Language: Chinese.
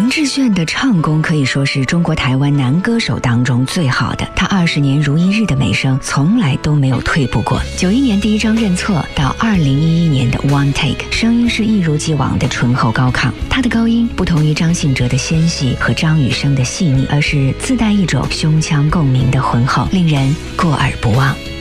志炫的唱功可以说是中国台湾男歌手当中最好的，他20年如一日的美声从来都没有退步过。91年第一张认错到2011年的 One Take， 声音是一如既往的醇厚高亢。他的高音不同于张信哲的纤细和张雨生的细腻，而是自带一种胸腔共鸣的浑厚，令人过耳不忘。